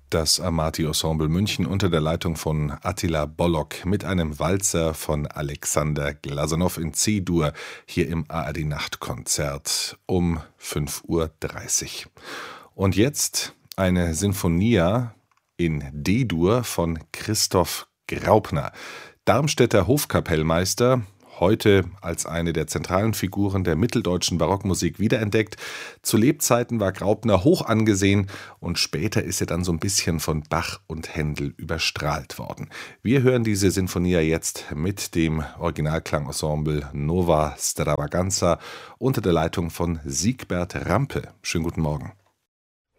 Das Amati-Ensemble München unter der Leitung von Attila Bollock mit einem Walzer von Alexander Glasunow in C-Dur hier im ARD-Nachtkonzert um 5:30 Uhr. Und jetzt eine Sinfonia in D-Dur von Christoph Graupner, Darmstädter Hofkapellmeister, heute als eine der zentralen Figuren der mitteldeutschen Barockmusik wiederentdeckt. Zu Lebzeiten war Graupner hoch angesehen und später ist er dann so ein bisschen von Bach und Händel überstrahlt worden. Wir hören diese Sinfonia jetzt mit dem Originalklangensemble Nova Stravaganza unter der Leitung von Siegbert Rampe. Schönen guten Morgen.